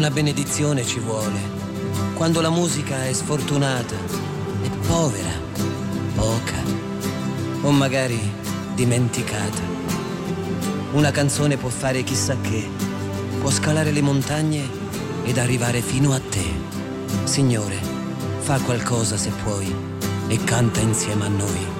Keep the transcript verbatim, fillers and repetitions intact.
Una benedizione ci vuole, quando la musica è sfortunata, è povera, poca, o magari dimenticata. Una canzone può fare chissà che, può scalare le montagne ed arrivare fino a te. Signore, fa qualcosa se puoi e canta insieme a noi.